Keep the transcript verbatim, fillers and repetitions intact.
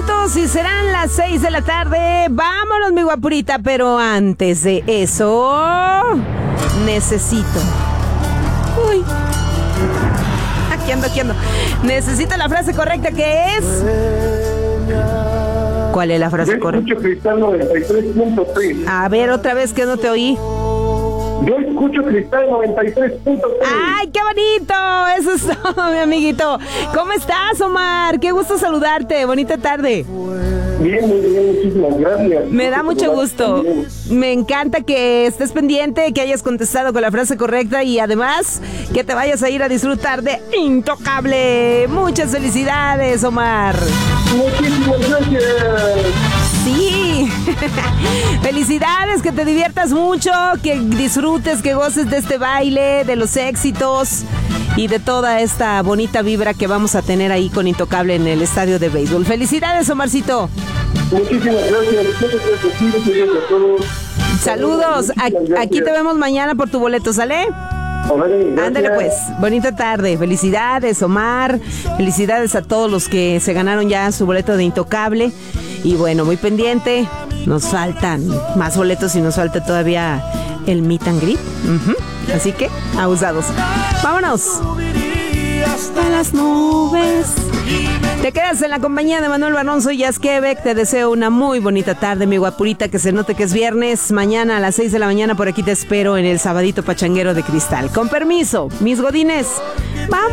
minutos y serán las seis de la tarde. Vámonos, mi guapurita, pero antes de eso, necesito... Uy. Aquí ando, aquí ando. Necesito la frase correcta, que es... ¿Cuál es la frase Yo correcta? escucho Cristal noventa y tres punto tres. A ver, otra vez que no te oí. Yo escucho Cristal noventa y tres punto tres. ¡Ay, qué bonito! Eso es todo, mi amiguito. ¿Cómo estás, Omar? Qué gusto saludarte. Bonita tarde. Bien, muy bien, muchísimas gracias. Me da mucho gusto. También. Me encanta que estés pendiente, que hayas contestado con la frase correcta y además que te vayas a ir a disfrutar de Intocable. Muchas felicidades, Omar. Muchísimas gracias. Sí. Felicidades, que te diviertas mucho, que disfrutes, que goces de este baile, de los éxitos y de toda esta bonita vibra que vamos a tener ahí con Intocable en el estadio de béisbol. Felicidades, Omarcito. Muchísimas gracias. Muchas gracias. Muchas gracias a todos. Saludos. Muchísimas Aquí te vemos mañana por tu boleto, ¿sale? Gracias. Ándale pues, bonita tarde. Felicidades, Omar. Felicidades a todos los que se ganaron ya su boleto de Intocable. Y bueno, muy pendiente. Nos faltan más boletos y nos falta todavía el meet and greet. Uh-huh. Así que, abusados. Vámonos. A las nubes. Te quedas en la compañía de Manuel Barón, soy Jazz Quebec. Te deseo una muy bonita tarde, mi guapurita, que se note que es viernes. Mañana a las seis de la mañana por aquí te espero en el sabadito pachanguero de Cristal. Con permiso, mis godines. Vamos.